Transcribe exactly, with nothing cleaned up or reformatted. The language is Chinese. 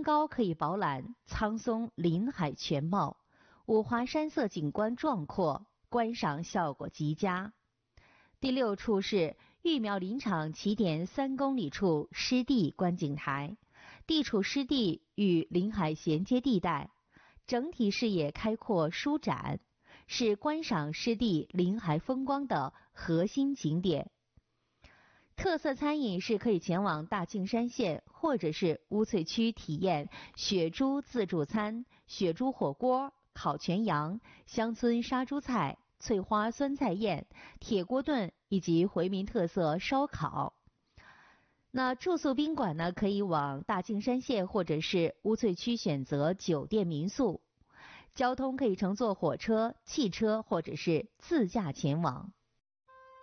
高可以饱览苍松林海全貌，五华山色景观壮阔，观赏效果极佳。第六处是育苗林场起点三公里处湿地观景台，地处湿地与临海衔接地带，整体视野开阔舒展，是观赏湿地临海风光的核心景点。特色餐饮是可以前往大庆山县或者是乌翠区体验雪猪自助餐、雪猪火锅、烤全羊、乡村杀猪菜、翠花酸菜宴、铁锅炖以及回民特色烧烤。那住宿宾馆呢，可以往大庆山县或者是乌翠区选择酒店民宿，交通可以乘坐火车、汽车或者是自驾前往。